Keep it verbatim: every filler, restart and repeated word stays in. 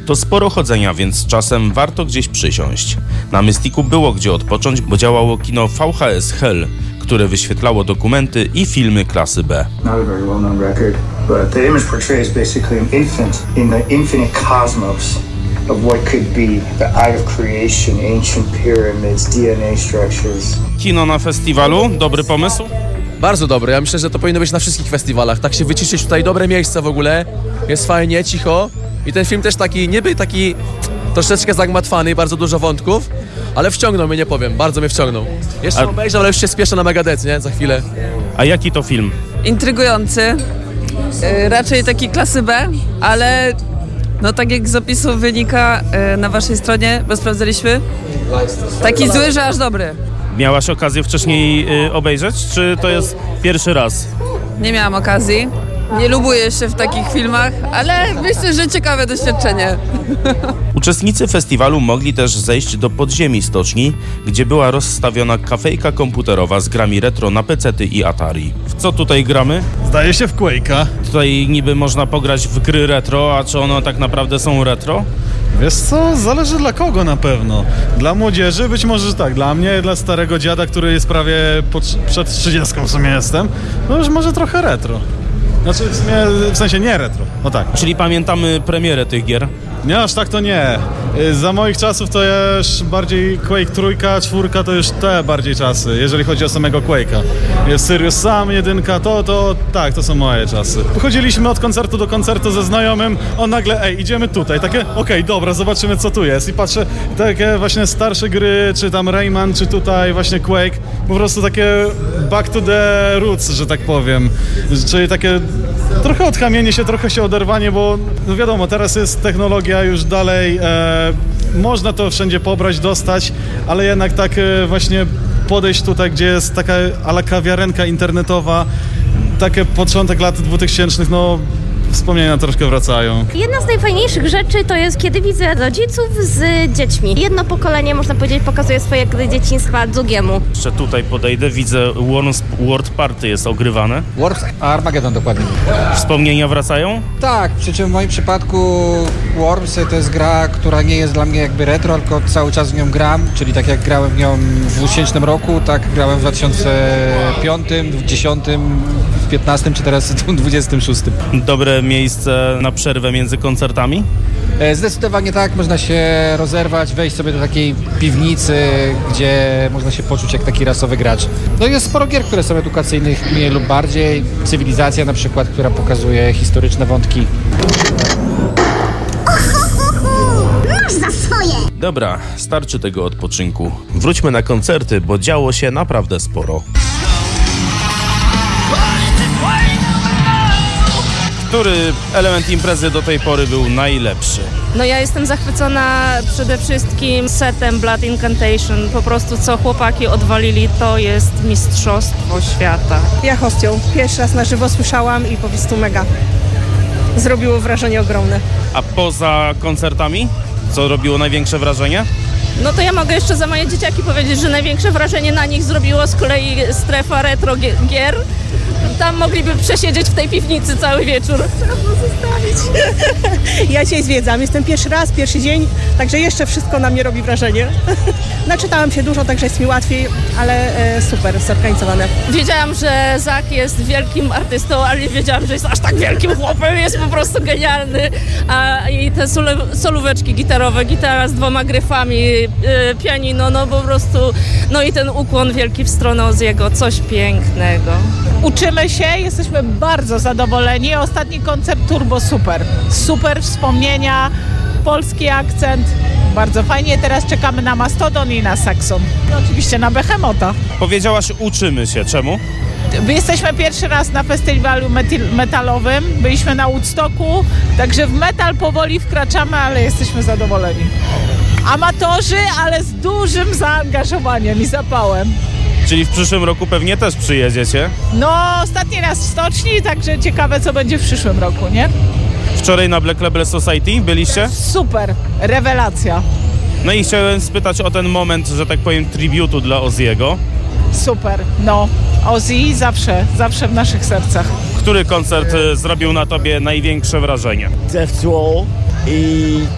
To sporo chodzenia, więc czasem warto gdzieś przysiąść. Na Mysticu było gdzie odpocząć, bo działało kino V H S Hell, które wyświetlało dokumenty i filmy klasy B. Not a very well-known record, but the image portrays basically an infant in the infinite cosmos of what could be the eye of creation, ancient pyramids, D N A structures. Kino na festiwalu? Dobry pomysł? Bardzo dobry, ja myślę, że to powinno być na wszystkich festiwalach. Tak się wyciszyć, tutaj dobre miejsce w ogóle, jest fajnie, cicho i ten film też taki, niby taki troszeczkę zagmatwany, bardzo dużo wątków, ale wciągnął mnie, nie powiem, bardzo mnie wciągnął. Jeszcze A... obejrzę, ale już się spieszę na Megadeth, nie? Za chwilę. A jaki to film? Intrygujący, yy, raczej taki klasy B, ale no tak jak z opisu wynika yy, na waszej stronie, bo sprawdzaliśmy, taki zły, że aż dobry. Miałaś okazję wcześniej y, obejrzeć, czy to jest pierwszy raz? Nie miałam okazji. Nie lubuję się w takich filmach, ale myślę, że ciekawe doświadczenie. Uczestnicy festiwalu mogli też zejść do podziemi stoczni, gdzie była rozstawiona kafejka komputerowa z grami retro na pecety i Atari. W co tutaj gramy? Zdaje się w Quake'a. Tutaj niby można pograć w gry retro, a czy one tak naprawdę są retro? Wiesz co, zależy dla kogo na pewno. Dla młodzieży być może tak, dla mnie, dla starego dziada, który jest prawie po, przed trzydziestką w sumie jestem, no już może trochę retro. Znaczy w sumie, w sensie nie retro, o tak. Czyli pamiętamy premierę tych gier? Nie, aż tak to nie. Za moich czasów to już bardziej Quake trójka, czwórka to już te bardziej czasy, jeżeli chodzi o samego Quake'a. Jest Sirius Sam, jedynka, to, to tak, to są moje czasy. Chodziliśmy od koncertu do koncertu ze znajomym, on nagle, ej, idziemy tutaj, takie, okej, okay, dobra, zobaczymy co tu jest. I patrzę, takie właśnie starsze gry, czy tam Rayman, czy tutaj właśnie Quake, po prostu takie back to the roots, że tak powiem. Czyli takie trochę odchamienie się, trochę się oderwanie, bo no wiadomo, teraz jest technologia już dalej, e, można to wszędzie pobrać, dostać, ale jednak tak e, właśnie podejść tutaj, gdzie jest taka ala kawiarenka internetowa, takie początek lat dwutysięcznych, no wspomnienia troszkę wracają. Jedna z najfajniejszych rzeczy to jest, kiedy widzę rodziców z dziećmi. Jedno pokolenie, można powiedzieć, pokazuje swoje gry dzieciństwa drugiemu. Jeszcze tutaj podejdę, widzę Worms World Party jest ogrywane. Worms Armageddon dokładnie. Wspomnienia wracają? Tak, przy czym w moim przypadku Worms to jest gra, która nie jest dla mnie jakby retro, tylko cały czas w nią gram, czyli tak jak grałem w nią w dwutysięcznym roku, tak grałem w dwa tysiące piątym, dwa tysiące dziesiątym, piętnastym czy teraz w dwudziestym szóstym. Dobre miejsce na przerwę między koncertami? Zdecydowanie tak, można się rozerwać, wejść sobie do takiej piwnicy, gdzie można się poczuć jak taki rasowy gracz. No i jest sporo gier, które są edukacyjnych mniej lub bardziej. Cywilizacja na przykład, która pokazuje historyczne wątki. Masz za swoje! Dobra, starczy tego odpoczynku. Wróćmy na koncerty, bo działo się naprawdę sporo. Który element imprezy do tej pory był najlepszy? No ja jestem zachwycona przede wszystkim setem Blood Incantation. Po prostu co chłopaki odwalili, to jest mistrzostwo świata. Ja hostią. Pierwszy raz na żywo słyszałam i po prostu mega. Zrobiło wrażenie ogromne. A poza koncertami? Co robiło największe wrażenie? No to ja mogę jeszcze za moje dzieciaki powiedzieć, że największe wrażenie na nich zrobiło z kolei strefa retro gier. Tam mogliby przesiedzieć w tej piwnicy cały wieczór. Trzeba było zostawić. Ja dzisiaj zwiedzam, jestem pierwszy raz, pierwszy dzień, także jeszcze wszystko na mnie robi wrażenie. Naczytałam się dużo, także jest mi łatwiej, ale e, super, zorganizowane. Wiedziałam, że Zach jest wielkim artystą, ale nie wiedziałam, że jest aż tak wielkim chłopem, jest po prostu genialny. A, i te solo, solóweczki gitarowe, gitara z dwoma gryfami, e, pianino, no po prostu, no i ten ukłon wielki w stronę Ozzy'ego, coś pięknego. Uczymy się, jesteśmy bardzo zadowoleni. Ostatni koncert Turbo super. Super wspomnienia, polski akcent. Bardzo fajnie. Teraz czekamy na Mastodon i na Saxon. No, oczywiście na Behemota. Powiedziałaś, uczymy się. Czemu? My jesteśmy pierwszy raz na festiwalu metal- metalowym. Byliśmy na Woodstocku, także w metal powoli wkraczamy, ale jesteśmy zadowoleni. Amatorzy, ale z dużym zaangażowaniem i zapałem. Czyli w przyszłym roku pewnie też przyjedziecie? No, ostatni raz w stoczni, także ciekawe, co będzie w przyszłym roku, nie? Wczoraj na Black Label Society byliście? Super, rewelacja. No i chciałem spytać o ten moment, że tak powiem, tributu dla Ozzy'ego. Super, no. Ozzy zawsze, zawsze w naszych sercach. Który koncert zrobił na tobie największe wrażenie? Death to All i